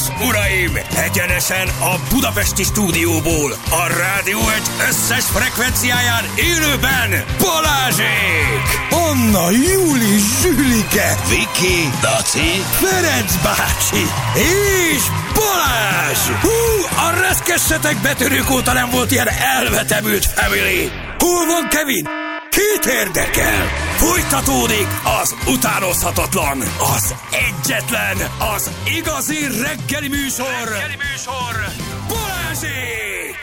uraim, egyenesen a budapesti stúdióból, a Rádió Egy összes frekvenciáján élőben Balázsék! Anna, Júli, Zsülike, Viki, Daci, Ferenc bácsi és Balázs! Hú, a reszkessetek betörők óta nem volt ilyen elvetemült family! Hol van Kevin? Kit érdekel? Folytatódik az utánozhatatlan, az egyetlen, az igazi reggeli műsor, Balázsék!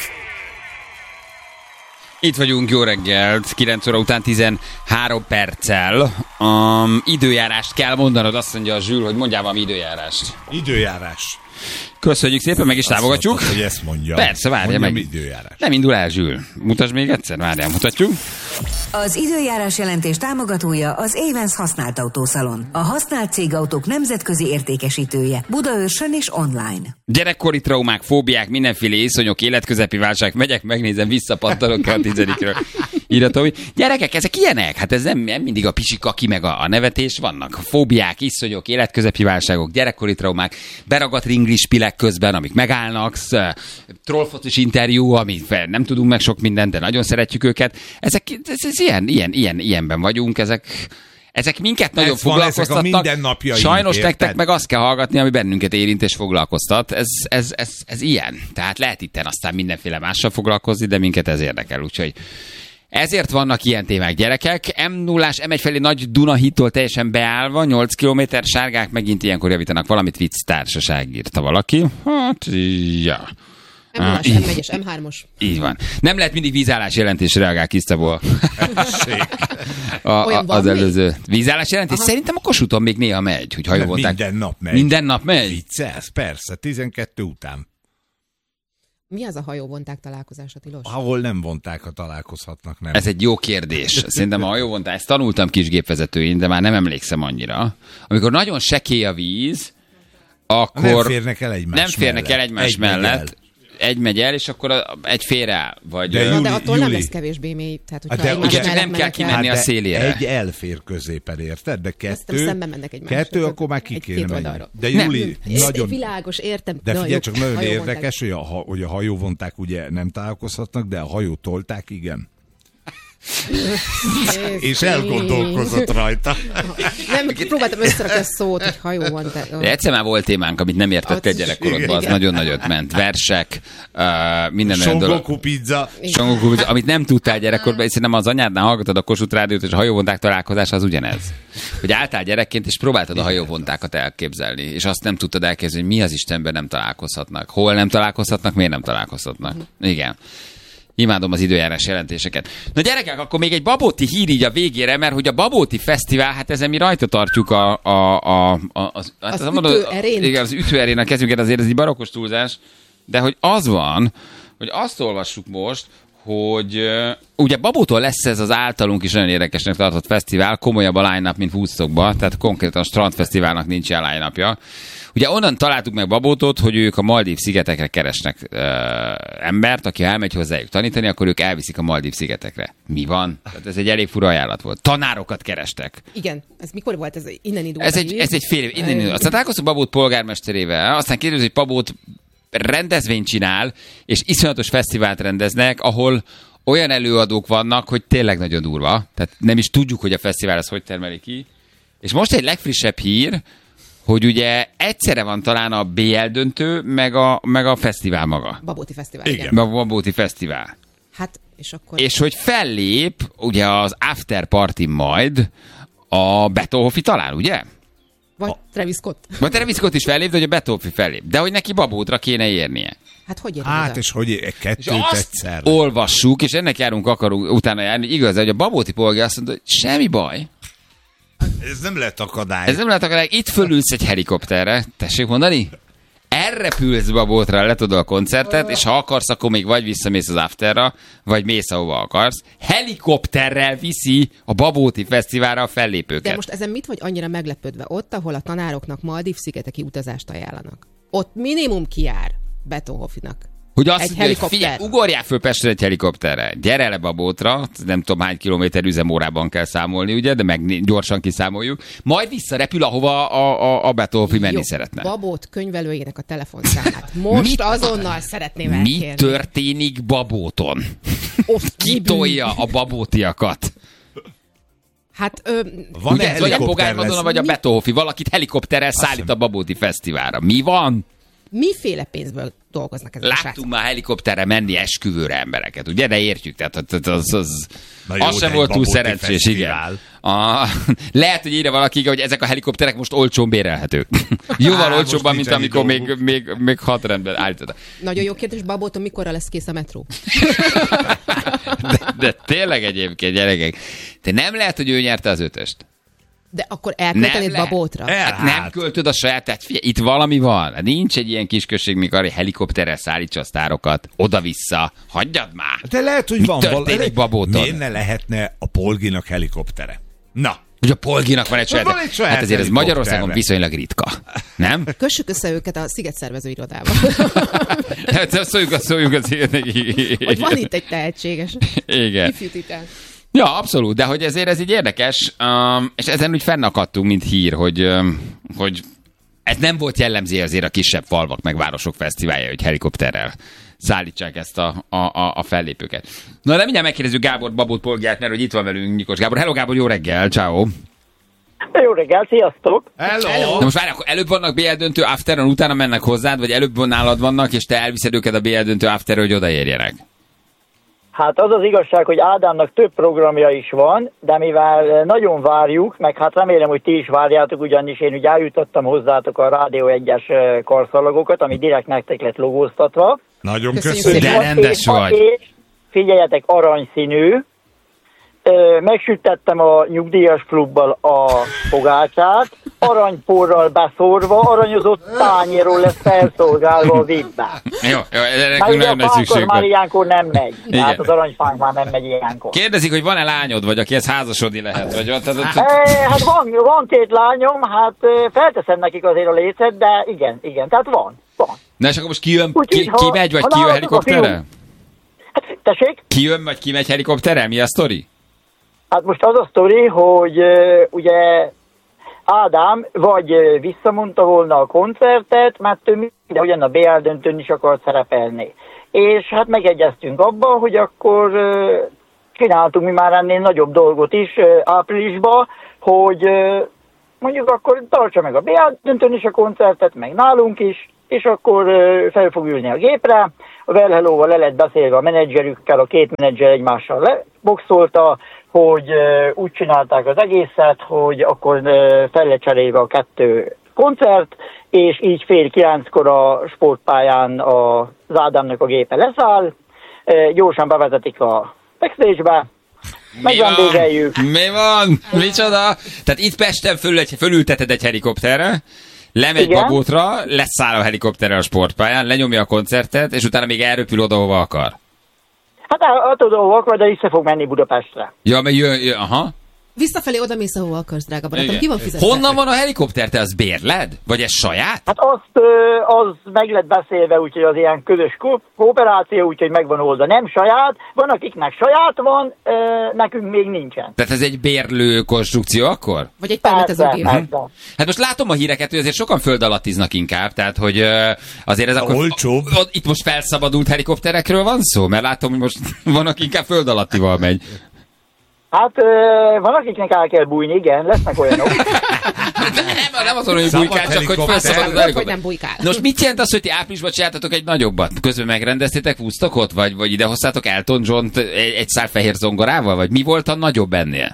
Itt vagyunk, jó reggelt, 9 óra után 13 perccel. Időjárást kell mondanod, azt mondja a Zsül, hogy mondjál valami időjárást. Időjárás. Köszönjük szépen, meg is támogatjuk. Mondtad, hogy ezt mondja. Persze, várja meg. Időjárás. Nem indul el, Zsül. Mutasd még egyszer, várjál, mutatjuk. Az időjárás jelentés támogatója az Avens használt autószalon. A használt cégautók nemzetközi értékesítője. Budaörsön és online. Gyerekkori traumák, fóbiák, mindenféle iszonyok, életközepi válság. Megyek, megnézem, visszapattanok el a 10-ről. Írja, gyerekek, ezek ilyenek? Hát ez nem mindig a pisikaki meg a nevetés, vannak fóbiák, iszonyok, életközepi válságok, gyerekkori traumák, beragadt ringlispilek közben, amik megállnak, trollfocis interjú, amit nem tudunk meg sok mindent, de nagyon szeretjük őket. Ez ilyenben vagyunk, ezek minket nagyon foglalkoztatnak. Sajnos nektek meg azt kell hallgatni, ami bennünket érint és foglalkoztat. Ez ilyen. Tehát lehet itten aztán mindenféle mással foglalkozni, de minket ez érdekel, úgyhogy ezért vannak ilyen témák, gyerekek. M0-ás M1 felé Nagy Dunahídtól teljesen beállva, 8 km, sárgák megint ilyenkor javítanak valamit, vicc társaság, írta valaki. Hát, ja. M0-as, M1-es, M3-os. Így van. Nem lehet mindig vízállás jelentés, reagál Kisztából. Az előző vízállás jelentés. Aha. Szerintem a Kossuthon még néha megy, hogy hajóvonták. Minden nap megy. Minden nap megy? Viccelsz, persze, 12 után. Mi az a hajóvonták találkozása, tilos? Ahol nem vonták, ha találkozhatnak, nem. Ez egy jó kérdés. Szerintem a hajóvontás, ezt tanultam kisgépvezetőin, de már nem emlékszem annyira. Amikor nagyon sekély a víz, akkor nem férnek el egymás mellett. Egy megy el, és akkor egy félre áll. Vagy de attól nem lesz kevésbé mély. Tehát, ugye csak nem kell kimenni a szélére. Egy elfér középen, érted? De kettő akkor már ki kéne menni. De Júli, nagyon... Világos, értem. De figyelj, csak nagyon érdekes, hogy a hajóvonták ugye nem találkozhatnak, de a hajót tolták, igen. És elgondolkozott rajta. Nem, próbáltam összerakni a szót, hogy hajó van. De egyszer már volt témánk, amit nem értettél gyerekkorodban, az nagyon nagyot ment. Versek, minden olyan dolog. Songoku pizza, amit nem tudtál gyerekkorban, és szerintem az anyádnál hallgatod a Kossuth Rádiót, és a hajóvonták találkozása az ugyanez. Hogy álltál gyerekként, és próbáltad a hajóvontákat elképzelni, és azt nem tudtad elképzelni, hogy mi az Istenben nem találkozhatnak. Hol nem találkozhatnak, miért nem találkozhatnak. Igen. Imádom az időjárás jelentéseket. Na gyerekek, akkor még egy babóti hír így a végére, mert hogy a Babóti Fesztivál, hát ezen mi rajta tartjuk az ütőerén. Igen, az ütőerén a kezünket, azért ez egy barokkos túlzás, de hogy az van, hogy azt olvassuk most, hogy ugye Babótól lesz ez az általunk is nagyon érdekesnek tartott fesztivál, komolyabb a line-up, mint Woodstockban, tehát konkrétan a Strandfesztiválnak nincs ilyen line-upja. Ugye onnan találtuk meg Babótot, hogy ők a Maldív-szigetekre keresnek embert, aki elmegy hozzájuk tanítani, akkor ők elviszik a Maldív-szigetekre. Mi van? Tehát ez egy elég fura ajánlat volt. Tanárokat kerestek. Igen. Ez mikor volt? Ez innen indult? Ez egy fél év. Innen indult. Aztán találkoztunk Babót polgármesterével, aztán kérdezik, hogy Babót rendezvényt csinál, és iszonyatos fesztivált rendeznek, ahol olyan előadók vannak, hogy tényleg nagyon durva. Tehát nem is tudjuk, hogy a fesztivál ez hogy termeli ki. És most egy legfrissebb hír, hogy ugye egyszerre van talán a BL döntő, meg a fesztivál maga. Babóti Fesztivál, igen. A Babóti Fesztivál. Hát, és akkor... És hogy fellép, ugye az after party majd a Beethoven talán, ugye? Vagy Travis Scott. Vagy Travis Scott is fellép, de hogy a Beethoven fellép. De hogy neki Babótra kéne érnie. Hát hogy és hogy kettőt egyszer. Olvassuk, és ennek akarunk utána járni, hogy igaz, hogy a Babóti polgár azt mondta, hogy semmi baj. Ez nem lehet akadály. Itt fölülsz egy helikopterre, tessék mondani? Elrepülsz Babótra, letudod a koncertet, és ha akarsz, akkor még vagy visszamész az afterra, vagy mész, ahova akarsz. Helikopterrel viszi a Babóti Fesztiválra a fellépőket. De most ezen mit vagy annyira meglepődve? Ott, ahol a tanároknak Maldív-szigeteki utazást ajánlanak. Ott minimum kijár Beethovennak. Hogy azt Egy mondja, hogy helikopter. figyelj, ugorjál föl Pestre egy helikopterre, gyere le Babótra, nem tudom hány kilométer üzemórában kell számolni, ugye, de meg gyorsan kiszámoljuk, majd visszarepül, ahova a Beethoven menni szeretne. Babót könyvelőjének a telefonszámát. Most azonnal szeretném elkérni. Mi történik Babóton? Ki mi tolja a babótiakat? Hát, Van-e Ugye, vagy a helikopter Pogány lesz? Madonna, vagy a Beethoven, valakit helikopterrel szállít a Babóti Fesztiválra. Mi van? miféle pénzből dolgoznak ezek a srácok? Láttunk már helikopterre menni esküvőre embereket, ugye? De értjük, tehát Na jó, az de sem egy volt túl Babóti szerencsés, igen. fesztivál. Lehet, hogy írja valaki, hogy ezek a helikopterek most olcsón bérelhetők. Jóval olcsóbban, mint nincs amikor ennyi még 6 rendben állítottak. Nagyon jó kérdés, Babóton, mikorra lesz kész a metró? De tényleg egyébként, gyerekek, te nem lehet, hogy ő nyerte az 5-öst. De akkor elköltenéd lehet. Babótra? Hát nem költöd a saját, tehát figyelj, itt valami van. Nincs egy ilyen kis község, mikor arra helikopterrel szállítsa a sztárokat, oda-vissza. Hagyjad már! De lehet, hogy Mi van történik Babóton? Miért ne lehetne a Polginak helikoptere? Na, Hogy a Polginak van egy saját... Van egy saját Hát azért ez helikoptere. Magyarországon viszonylag ritka. Nem? Kössük össze őket a Sziget szervező irodába. Hát szóljuk az Hogy van itt egy tehetséges Igen. ifjú titán. Ja, abszolút, de hogy ezért ez így érdekes, és ezen úgy fennakadtunk, mint hír, hogy ez nem volt jellemző azért a kisebb falvak meg városok fesztiválja, hogy helikopterrel szállítsák ezt a fellépőket. Na, de mindjárt megkérdezzük Gábor Babót Polgát, mert hogy itt van velünk Nyikos Gábor. Hello Gábor, jó reggel, ciao. Jó reggel, sziasztok! hello! Na most várj, akkor előbb vannak BL döntő afteron, utána mennek hozzád, vagy előbb nálad vannak, és te elviszed őket a BL döntő afterre, hogy odaérjenek? Hát az az igazság, hogy Ádámnak több programja is van, de mivel nagyon várjuk, meg hát remélem, hogy ti is várjátok, ugyanis én ugye eljutottam hozzátok a Rádió 1-es karszalagokat, ami direkt nektek lett logóztatva. Nagyon Köszönjük köszönjük. De rendes vagy. És figyeljetek, aranyszínű. Megsütettem a nyugdíjas klubban a fogácsát, aranyporral beszórva, aranyozott tányéról lesz felszolgálva a VIP-be. Jó, erre Már nekünk ugye a nagyon nagy fánkor szükség már van. ilyenkor nem megy. Igen. Tehát az aranyfánk már nem megy ilyenkor. Kérdezik, hogy van-e lányod, vagy akihez házasodni lehet? Vagy, Hát van két lányom, hát felteszem nekik azért a lécet, de igen, tehát van. Na és akkor most ki jön, Úgyhogy, ki ha- megy, vagy ha ki jön nálatok a helikopterrel? Hát, tessék? Ki jön, vagy ki megy helikopterrel? Mi a sztori? Hát most az a sztori, hogy ugye Ádám vagy visszamondta volna a koncertet, mert ő ugyan a BL döntőn is akart szerepelni. És hát megegyeztünk abban, hogy akkor csináltunk mi már ennél nagyobb dolgot is áprilisban, hogy mondjuk akkor tartsa meg a BL döntőn is a koncertet, meg nálunk is, és akkor fel fog ülni a gépre. A Well Hello-val le lett beszélve a menedzserükkel, a két menedzser egymással leboxolta, hogy úgy csinálták az egészet, hogy akkor fel lett cserélve a 2 koncert, és így 8:30 a sportpályán az Ádámnak a gépe leszáll, gyorsan bevezetik a backstage-be, megvendégeljük. Mi van? Micsoda? Tehát itt Pesten fölülteted egy helikopterre, lemegy Igen. Babótra, leszáll a helikopterre a sportpályán, lenyomja a koncertet, és utána még elröpül oda, hova akar. Hát attól de vissza fog menni Budapestre. Ja, mert jön, aha. Visszafelé odamész, ahova akarsz, drága barátom. Igen. Ki van fizetve? Honnan van a helikopter? Te az bérled? Vagy ez saját? Hát az meg lett beszélve, úgyhogy az ilyen közös kooperáció, úgyhogy megvan oldva. Nem saját, van akiknek saját van, nekünk még nincsen. Tehát ez egy bérlő konstrukció akkor? Vagy egy permetezőgép. Persze. Hát most látom a híreket, hogy azért sokan föld alattiznak inkább, tehát hogy azért ez akkor... Olcsóbb. Itt most felszabadult helikopterekről van szó? Mert látom, hogy most van, aki inkább föld alattival megy. Hát van akiknek el kell bújni, igen, lesznek olyanok. Nem azon, hogy Szabad bújkál, csak hogy helikopter. felszabadult a Vagy helikopter. nem bujkál. Nos, mit jelent az, hogy ti áprilisban csináltatok egy nagyobbat? Közben megrendeztétek Woodstockot? Vagy idehoztátok Elton John-t egy szál fehér zongorával? Vagy mi volt a nagyobb ennél?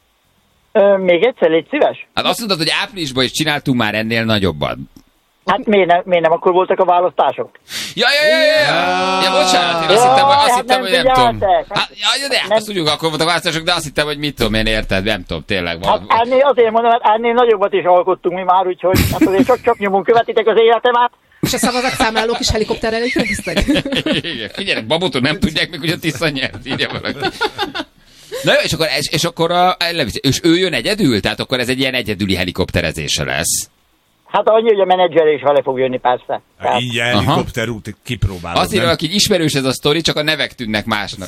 Még egyszer, légy szíves? Hát azt mondtad, hogy áprilisban is csináltunk már ennél nagyobbat. Hát miért nem akkor voltak a választások? Ja, bocsánat, én azt hittem, hogy nem tudom. figyeltek. Hát, azt tudjuk, akkor voltak választások, de azt hittem, hogy mit tudom én, érted, nem tudom, tényleg. Hát ennél azért mondom, hát ennél nagyobbat is alkottunk mi már, úgyhogy hát azért csak nyomon követitek az életemet. És a szavazatszámlálók is helikopterrel érkeztek? Figyeljenek, Babóton nem tudják még, hogy a Tisza nyert, írja valaki. Na jó, és akkor és ő jön egyedül? Tehát akkor ez egy ilyen egyedüli helikopterezése lesz. Hát annyi, hogy a menedzser is vele fog jönni, persze. Ingyen helikopterút kipróbálod. Azért, aki ismerős ez a sztori, csak a nevek tűnnek másnak.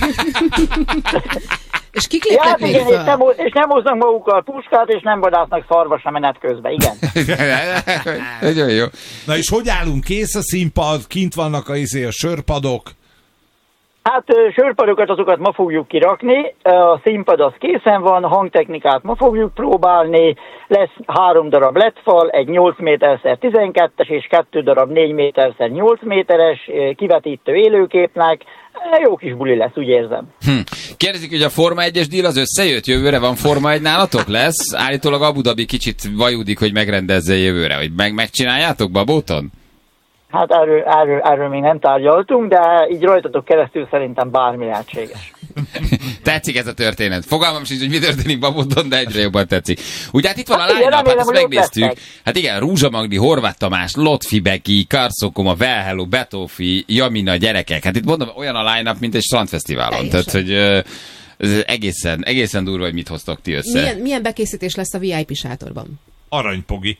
És kik lépnek még igen, és nem hoznak magukkal puskát, és nem vadásznak szarvas a menet közben, igen. Nagyon jó. Na és hogy állunk? Kész a színpad? Kint vannak a sörpadok? Hát sörpadokat azokat ma fogjuk kirakni, a színpad az készen van, a hangtechnikát ma fogjuk próbálni, lesz 3 darab LED-fal, egy 8 méter 12-es és 2 darab 4 méter 8 méteres kivetítő élőképnek. Jó kis buli lesz, úgy érzem. Kérdezik, hogy a Forma 1-es díl az összejött? Jövőre van Forma 1 nálatok? Lesz? Állítólag Abu Dhabi kicsit vajudik, hogy megrendezze jövőre. Hogy megcsináljátok Babóton? Hát erről még nem tárgyaltunk, de így rajtatok keresztül szerintem bármi lehetséges. Tetszik ez a történet. Fogalmam sincs, hogy mi történik Babóton, de egyre jobban tetszik. Ugye hát itt van a line-up, hát ezt megnéztük. Hát igen, Rúzsa Magdi, Horváth Tamás, Lotfi Beki, Karszokoma, Velhello, Betófi, Jamina, gyerekek. Hát itt mondom, olyan a line-up, mint egy strandfesztiválon. Tehát, hogy ez egészen durva, hogy mit hoztok ti össze. Milyen bekészítés lesz a VIP sátorban? Aranypogi.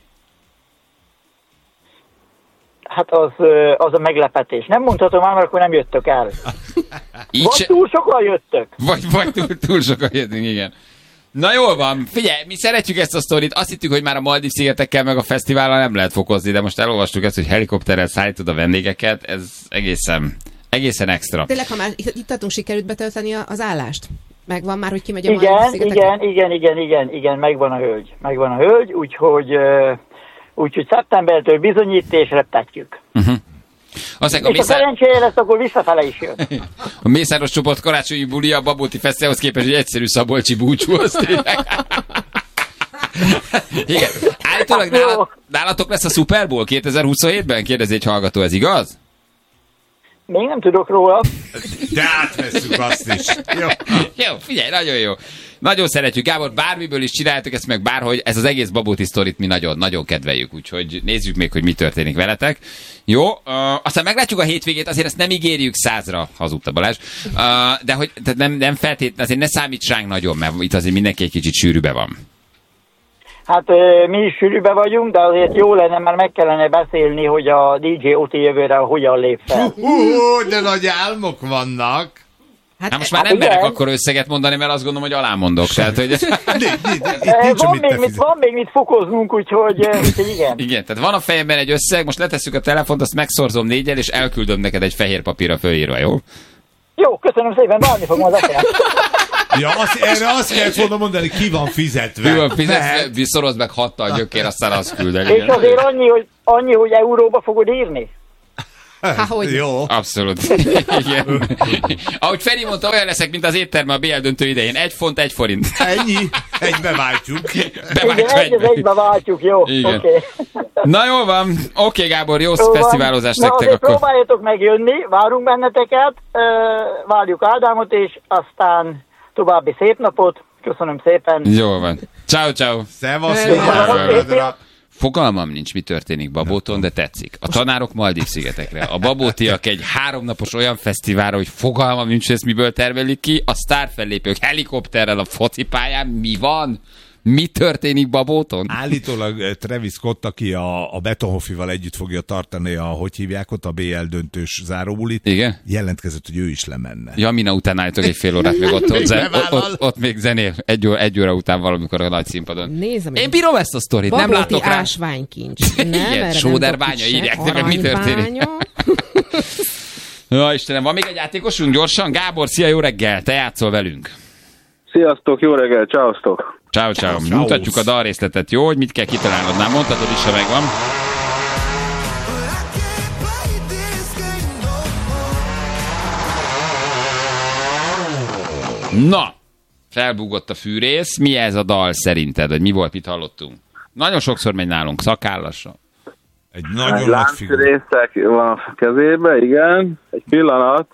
Hát az a meglepetés. Nem mondhatom már, mert akkor nem jöttök el. Vagy túl sokan jöttök. Vagy túl sokan jöttünk, igen. Na jól van, figyelj, mi szeretjük ezt a sztorit, azt hittük, hogy már a Maldív-szigetekkel meg a fesztivállal nem lehet fokozni, de most elolvastuk ezt, hogy helikopterrel szállítod a vendégeket, ez egészen extra. Tényleg, ha már itt adtunk, sikerült betölteni az állást? Megvan már, hogy kimegy a Maldív-szigetekre? Igen, megvan a hölgy, úgyhogy szeptembertől bizonyít és reptetjük. És a szerencséje lesz, akkor visszafele is jön. A Mészáros csoport karácsonyi buli a Babóti Fesztiválhoz képest, hogy egyszerű szabolcsi búcsú, az tényleg. Igen. Állítólag nálatok lesz a Super Bowl 2027-ben? Kérdezi egy hallgató, ez igaz? Még nem tudok róla. De átvesszük azt is. Jó, figyelj, nagyon jó. Nagyon szeretjük, Gábor, bármiből is csináljátok ezt meg bárhogy, ez az egész Babóti sztorit mi nagyon kedveljük, úgyhogy nézzük még, hogy mi történik veletek. Jó, aztán meglátjuk a hétvégét, azért ezt nem ígérjük 100-ra, hazudta Balázs, de hogy nem feltétlenül, azért ne számíts ránk nagyon, mert itt azért mindenki egy kicsit sűrűbe van. Hát mi is sűrűbe vagyunk, de azért jó lenne, mert meg kellene beszélni, hogy a DJ Oti jövőre hogyan lép fel. De nagy álmok vannak. Hát most már nem merek akkor összeget mondani, mert azt gondolom, hogy alámondok. Tehát, hogy... van még mit fokoznunk, úgyhogy igen. Igen, tehát van a fejemben egy összeg, most letesszük a telefont, azt megszorzom 4-el, és elküldöm neked egy fehér papírra fölírva, jó? Jó, köszönöm szépen, várni fogom az apját. Ja, erre azt kellett volna mondani, ki van fizetve. Ki van fizetve, szorozd meg 6-tal gyökér, aztán azt küldeni. És azért annyi, hogy euróba fogod írni? Hogy? Jó. Abszolút. Igen. Ahogy Feri mondta, olyan leszek, mint az étterme a BL döntő idején. 1 font, 1 forint. Ennyi. Egybe váltjuk. Egybe váltjuk, jó. Okay. Na jól van. Oké, Gábor, jó fesztiválozást nektek akkor. Próbáljatok megjönni, várunk benneteket, várjuk Ádámot, és aztán további szép napot. Köszönöm szépen. Jól van. Ciao. Szevasztok. Fogalmam nincs, mi történik Babóton, de tetszik. A tanárok Maldív-szigetekre. A babótiak egy 3 napos olyan fesztiválra, hogy fogalmam nincs, ezt miből tervelik ki. A sztárfellépők helikopterrel a focipályán. Mi van? Mi történik Babóton? Állítólag Travis Scott, aki a Betonhoffival együtt fogja tartani hogy hívják ott, a BL döntős záróbulit. Igen? Jelentkezett, hogy ő is lemenne. Jamina után állítok egy fél órát, még ott még zenél. Egy óra után valamikor a nagy színpadon. Nézem, én bírom ezt a sztorit, nem látok rá. Ásványkincs. Igen, Sóderbánya, írják nekem, mi történik. Ja, Istenem, van még egy játékosunk gyorsan? Gábor, szia, jó reggel, te játszol velünk. Sziasztok, jó reggel, csáosztok! Ciao. Mutatjuk a dalrészletet, jó? Hogy mit kell kitalálnod? Már mondhatod is, ha megvan. Na, felbúgott a fűrész. Mi ez a dal szerinted? Vagy mi volt, mit hallottunk? Nagyon sokszor megy nálunk, szakállasra. Egy nagyon nagy figura. Láncrészek van a kezébe, igen. Egy pillanat.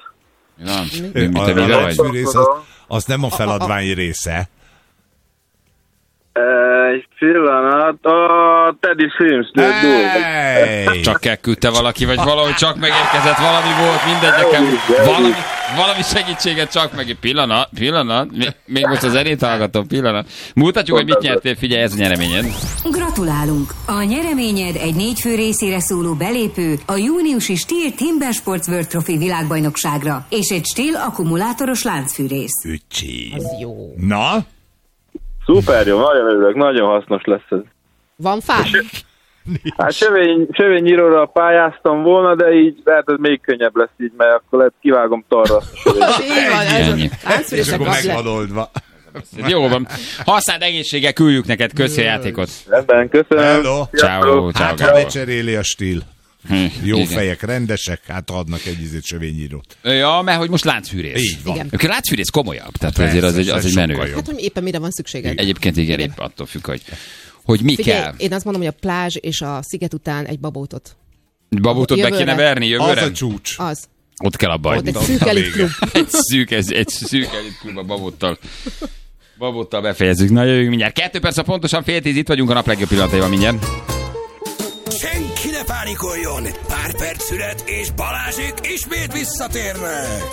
A fűrész az nem a feladvány része. Egy pillanat, a Teddy Swims. Csak elküldte valaki, vagy valahogy csak megérkezett, valami volt, mindegy, nekem valami segítséget csak meg. Pillanat, még most az zenét hallgatom, pillanat. Mutatjuk, hogy mit nyertél, figyelj, ez a nyereményed. Gratulálunk! A nyereményed egy 4 fő részére szóló belépő a júniusi Stihl Timber Sports World Trophy világbajnokságra, és egy Stihl akkumulátoros láncfűrész. Öcsém. Az jó. Na? Szuper jó, nagyon örülök, nagyon hasznos lesz ez. Van fád? Hát sövénynyíróra pályáztam volna, de így lehet, hogy még könnyebb lesz így, mert akkor lehet kivágom talra. És akkor meg van oldva. Jó van. Használd egészséggel, küldjük neked. Köszi a játékot. Ebben, köszönöm. Hello. Ciao. Hát, ha becseréli a Stihl. Jó igen. fejek, rendesek, hát adnak egy sövénynyírót. Ja, mert hogy most láncfűrész. Így van. Igen. A láncfűrész komolyabb, tehát azért az egy menő. Hát, hogy éppen mire van szükséged. Egyébként igen, épp attól függ, hogy mi Figyelj, kell. én azt mondom, hogy a plázs és a sziget után egy babótot. Babótot be Jövőre. kéne verni jövőre? Az a csúcs. Az. Ott kell abba Ott hagyni. egy szűk elitklub. Egy szűk elitklub a babóttal befejezzük. Na, jövünk mindjárt. 2 perc, pontosan 9:30 itt vagyunk a nap legjobb pillanataival mindjárt. Senki ne pánikoljon! Pár perc szület, és Balázsék ismét visszatérnek!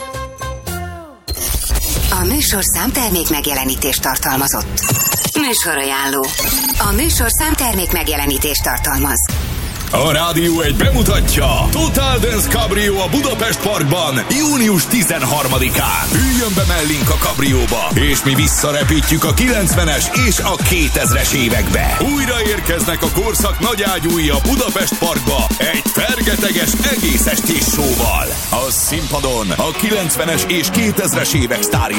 A műsorszám termék megjelenítést tartalmazott. Műsorajánló. A műsorszám termék megjelenítést tartalmaz. A Rádió 1 bemutatja Total Dance Cabrio a Budapest Parkban június 13-án. Üljön be mellénk a kabrióba, és mi visszarepítjük a 90-es és a 2000-es évekbe. Újra érkeznek a korszak nagyágyúi a Budapest Parkba egy fergeteges egész estés showval. A színpadon a 90-es és 2000-es évek sztárjai